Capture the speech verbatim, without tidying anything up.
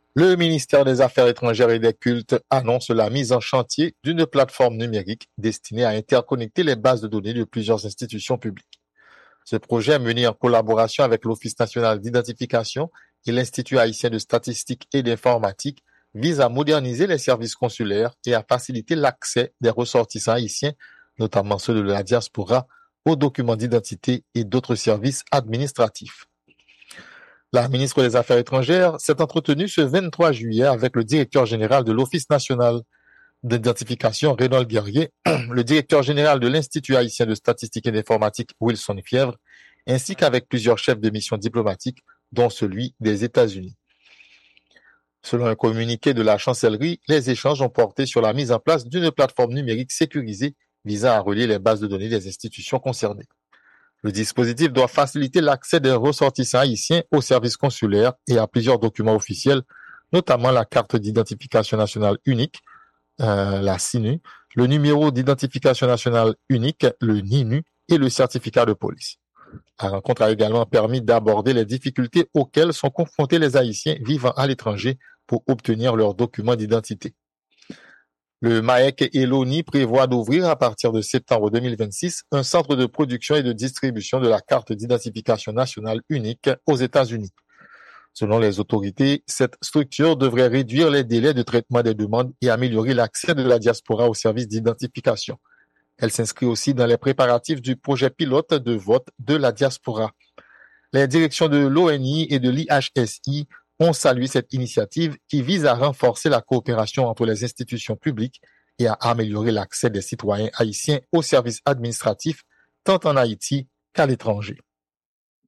Le ministère des Affaires étrangères et des Cultes annonce la mise en chantier d'une plateforme numérique destinée à interconnecter les bases de données de plusieurs institutions publiques. Ce projet, mené en collaboration avec l'Office national d'identification et l'Institut haïtien de statistique et d'informatique, vise à moderniser les services consulaires et à faciliter l'accès des ressortissants haïtiens, notamment ceux de la diaspora, aux documents d'identité et d'autres services administratifs. La ministre des Affaires étrangères s'est entretenue ce vingt-trois juillet avec le directeur général de l'Office national d'identification, Reynold Guerrier, le directeur général de l'Institut haïtien de statistique et d'informatique, Wilson Fièvre, ainsi qu'avec plusieurs chefs de mission diplomatiques, dont celui des États-Unis. Selon un communiqué de la chancellerie, les échanges ont porté sur la mise en place d'une plateforme numérique sécurisée visant à relier les bases de données des institutions concernées. Le dispositif doit faciliter l'accès des ressortissants haïtiens aux services consulaires et à plusieurs documents officiels, notamment la carte d'identification nationale unique, euh, la C I N U, le numéro d'identification nationale unique, le N I N U, et le certificat de police. La rencontre a également permis d'aborder les difficultés auxquelles sont confrontés les Haïtiens vivant à l'étranger pour obtenir leurs documents d'identité. Le MAEC et l'O N I prévoient d'ouvrir à partir de septembre deux mille vingt-six un centre de production et de distribution de la carte d'identification nationale unique aux États-Unis. Selon les autorités, cette structure devrait réduire les délais de traitement des demandes et améliorer l'accès de la diaspora aux services d'identification. Elle s'inscrit aussi dans les préparatifs du projet pilote de vote de la diaspora. Les directions de l'O N I et de l'I H S I ont salué cette initiative qui vise à renforcer la coopération entre les institutions publiques et à améliorer l'accès des citoyens haïtiens aux services administratifs, tant en Haïti qu'à l'étranger.